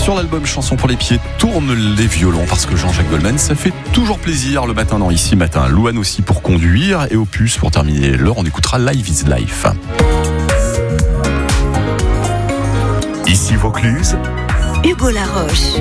Sur l'album Chanson pour les pieds, tourne les violons parce que Jean-Jacques Goldman, ça fait toujours plaisir le matin dans Ici Matin. Louane aussi pour conduire et Opus pour terminer l'heure, on écoutera Live is Life. Ici Vaucluse, Hugo Laroche.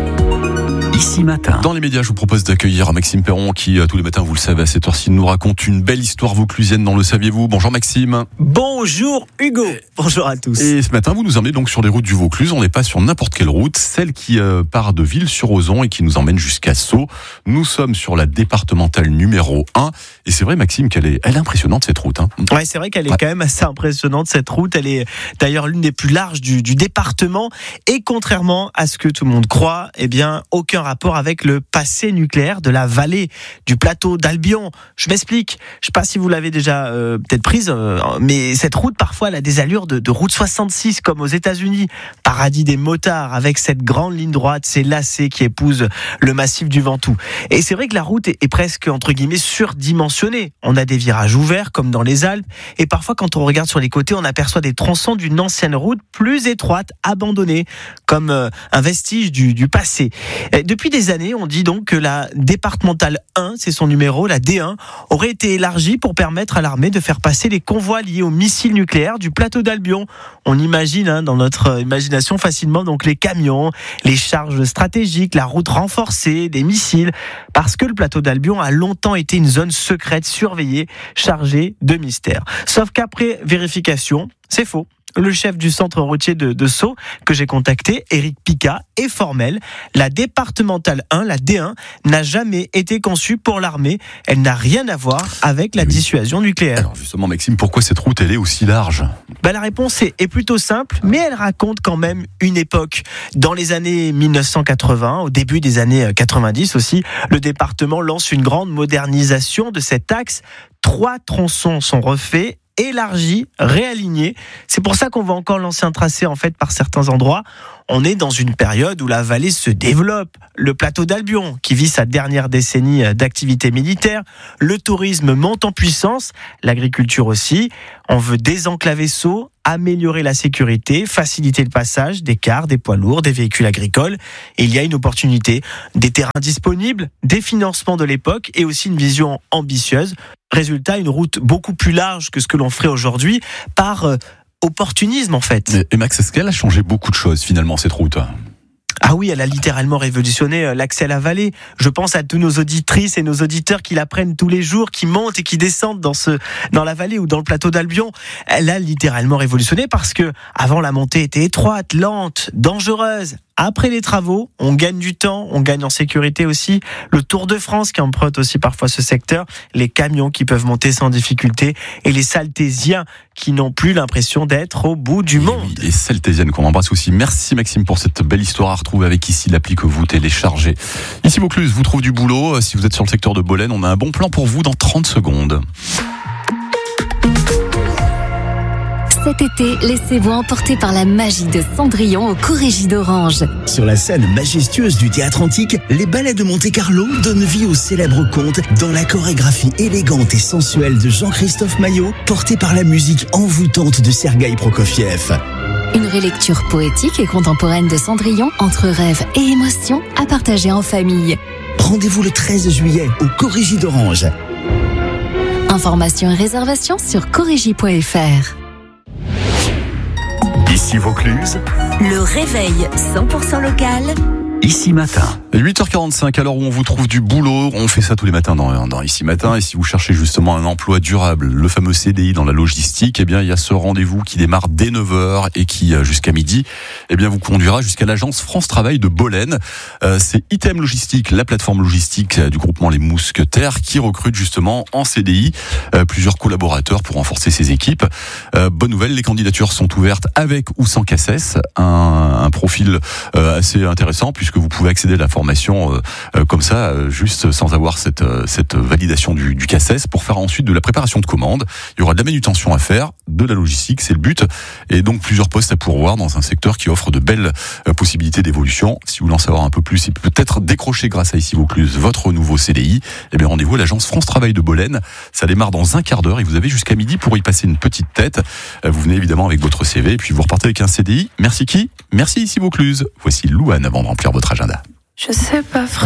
Ici Matin. Dans les médias, je vous propose d'accueillir Maxime Perron qui, tous les matins, vous le savez, à cette heure-ci, nous raconte une belle histoire vauclusienne dans Le Saviez-vous. Bonjour Maxime. Bonjour Hugo. Bonjour à tous. Et ce matin, vous nous emmenez donc sur les routes du Vaucluse. On n'est pas sur n'importe quelle route, celle qui part de Ville-sur-Ozon et qui nous emmène jusqu'à Sceaux. Nous sommes sur la départementale numéro 1. Et c'est vrai, Maxime, qu'elle est impressionnante cette route. Hein. Ouais, c'est vrai qu'elle est quand même assez impressionnante cette route. Elle est d'ailleurs l'une des plus larges du département. Et contrairement à ce que tout le monde croit, eh bien, aucun rapport avec le passé nucléaire de la vallée du plateau d'Albion. Je m'explique. Je sais pas si vous l'avez déjà peut-être prise, mais cette route parfois elle a des allures de route 66 comme aux États-Unis, paradis des motards avec cette grande ligne droite, ces lacets qui épousent le massif du Ventoux. Et c'est vrai que la route est presque entre guillemets surdimensionnée. On a des virages ouverts comme dans les Alpes et parfois quand on regarde sur les côtés, on aperçoit des tronçons d'une ancienne route plus étroite, abandonnée, comme un vestige du passé. Et depuis des années, on dit donc que la départementale 1, c'est son numéro, la D1, aurait été élargie pour permettre à l'armée de faire passer les convois liés aux missiles nucléaires du plateau d'Albion. On imagine dans notre imagination facilement donc les camions, les charges stratégiques, la route renforcée, des missiles, parce que le plateau d'Albion a longtemps été une zone secrète surveillée, chargée de mystères. Sauf qu'après vérification, c'est faux. Le chef du centre routier de Sceaux que j'ai contacté, Éric Picat, est formel. La départementale 1, la D1, n'a jamais été conçue pour l'armée. Elle n'a rien à voir avec la dissuasion nucléaire. Alors justement, Maxime, pourquoi cette route elle est aussi large ? La réponse est plutôt simple, mais elle raconte quand même une époque. Dans les années 1980, au début des années 90 aussi, le département lance une grande modernisation de cet axe. 3 tronçons sont refaits, élargi, réaligné. C'est pour ça qu'on voit encore l'ancien tracé en fait par certains endroits. On est dans une période où la vallée se développe. Le plateau d'Albion, qui vit sa dernière décennie d'activité militaire, le tourisme monte en puissance, l'agriculture aussi. On veut désenclaver Sceaux, améliorer la sécurité, faciliter le passage des cars, des poids lourds, des véhicules agricoles. Et il y a une opportunité, des terrains disponibles, des financements de l'époque et aussi une vision ambitieuse. Résultat, une route beaucoup plus large que ce que l'on ferait aujourd'hui par opportunisme en fait. Et Max, est-ce qu'elle a changé beaucoup de choses finalement cette route ? Ah oui, elle a littéralement révolutionné l'accès à la vallée. Je pense à tous nos auditrices et nos auditeurs qui la prennent tous les jours, qui montent et qui descendent dans la vallée ou dans le plateau d'Albion. Elle a littéralement révolutionné parce que avant la montée était étroite, lente, dangereuse. Après les travaux, on gagne du temps, on gagne en sécurité aussi. Le Tour de France qui emprunte aussi parfois ce secteur, les camions qui peuvent monter sans difficulté et les saltésiens qui n'ont plus l'impression d'être au bout du monde. Oui, les saltésiennes qu'on embrasse aussi. Merci Maxime pour cette belle histoire à retrouver avec ici l'appli que vous téléchargez. Ici Vaucluse vous trouve du boulot. Si vous êtes sur le secteur de Bolène, on a un bon plan pour vous dans 30 secondes. Cet été, laissez-vous emporter par la magie de Cendrillon au Corrégie d'Orange. Sur la scène majestueuse du théâtre antique, les ballets de Monte-Carlo donnent vie au célèbre conte dans la chorégraphie élégante et sensuelle de Jean-Christophe Maillot, portée par la musique envoûtante de Sergueï Prokofiev. Une relecture poétique et contemporaine de Cendrillon, entre rêve et émotion, à partager en famille. Rendez-vous le 13 juillet au Corrégie d'Orange. Informations et réservations sur corrégie.fr. Ici Vaucluse, Le réveil 100% local. Ici Matin. 8h45, à l'heure où on vous trouve du boulot, on fait ça tous les matins dans Ici Matin, et si vous cherchez justement un emploi durable, le fameux CDI dans la logistique, eh bien il y a ce rendez-vous qui démarre dès 9h et qui jusqu'à midi, eh bien vous conduira jusqu'à l'agence France Travail de Bolène. C'est Item Logistique, la plateforme logistique du groupement Les Mousquetaires, qui recrute justement en CDI plusieurs collaborateurs pour renforcer ses équipes. Bonne nouvelle, les candidatures sont ouvertes avec ou sans CACES, un profil assez intéressant puisque vous pouvez accéder à la formation comme ça, juste sans avoir cette validation du CACES, pour faire ensuite de la préparation de commandes. Il y aura de la manutention à faire, de la logistique, c'est le but, et donc plusieurs postes à pourvoir dans un secteur qui offre de belles possibilités d'évolution. Si vous voulez en savoir un peu plus et peut-être décrocher grâce à Ici Vaucluse votre nouveau CDI, eh bien rendez-vous à l'agence France Travail de Bolène. Ça démarre dans un quart d'heure et vous avez jusqu'à midi pour y passer une petite tête. Vous venez évidemment avec votre CV et puis vous repartez avec un CDI. Merci qui ? Merci Ici Vaucluse. Voici Louane avant de remplir votre agenda. Je sais pas